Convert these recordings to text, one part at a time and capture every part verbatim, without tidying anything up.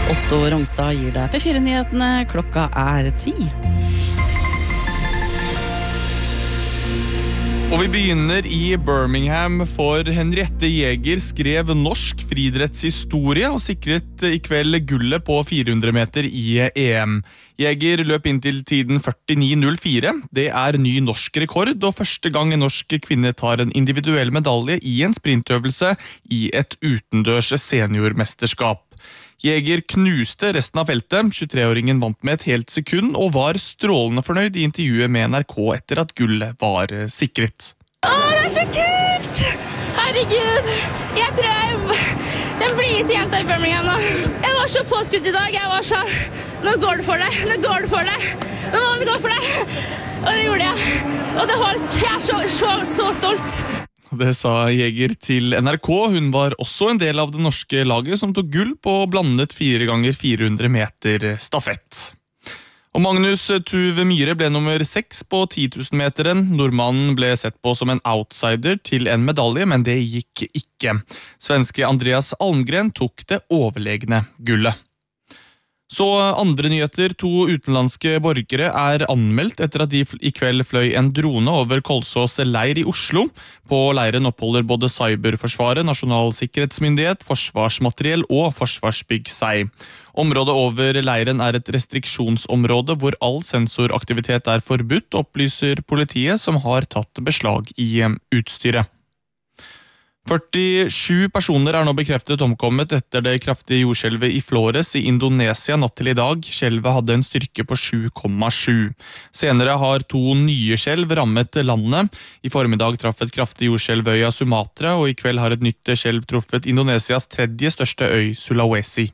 Otto Rongstad gir deg P fire-nyhetene, klokka er ti. Og vi begynner i Birmingham, for Henriette Jæger skrev norsk friidrettshistorie og sikret i kveld gullet på fire hundre meter i E M. Jæger løp inn til tiden førtini null fire. Det er ny norsk rekord, og første gang en norsk kvinne tar en individuell medalje i en sprintøvelse i et utendørs seniormesterskap. Jæger knuste resten av feltet. tjuetre-åringen vant med et helt sekund og var strålende fornøyd i intervjuet med N R K etter at gullet var sikret. Åh, det er så kult! Herregud, jeg tror jeg er den blideste jenta i Birmingham nå. Jeg var så påskrudd i dag, jeg var så... Nå går det for det, nå går det for det, nå må det gå for det. Og det gjorde jeg, og det holdt. Jeg er så, så, så stolt. Det sa Jæger til N R K. Hun var også en del av det norske laget som tok gull på blandet fire ganger fire hundre meter stafett. Og Magnus Tuve Myhre ble nummer seks på ti tusen meteren. Nordmannen ble sett på som en outsider til en medalje, men det gikk ikke. Svenske Andreas Almgren tok det overlegne gullet. Så andre nyheter, to utenlandske borgere er anmeldt etter at de i kveld fløy en drone over Kolsås leir i Oslo. På leiren oppholder både Cyberforsvaret, Nasjonal sikkerhetsmyndighet, Forsvarsmateriell og Forsvarsbygg seg. Området over leiren er et restriksjonsområde hvor all sensoraktivitet er forbudt, opplyser politiet som har tatt beslag i utstyret. førtisju personer er nå bekreftet omkommet etter det kraftige jordskjelvet i Flores i Indonesia natt til i dag. Skjelvet hadde en styrke på sju komma sju. Senere har to nye skjelv rammet landet. I formiddag traff et kraftig jordskjelv øya Sumatra, og i kveld har et nytt skjelv truffet Indonesias tredje største øy, Sulawesi.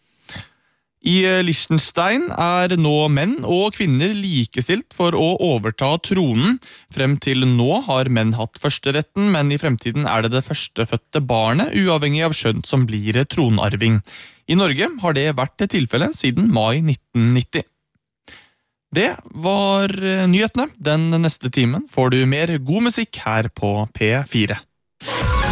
I Liechtenstein er nå menn og kvinner likestilt for å overta tronen. Frem til nå har menn hatt førsteretten, men i fremtiden er det det førstefødte barnet, uavhengig av kjønn, som blir tronarving. I Norge har det vært tilfellet siden mai nitten nitti. Det var nyhetene. Den neste timen får du mer god musikk her på P fire.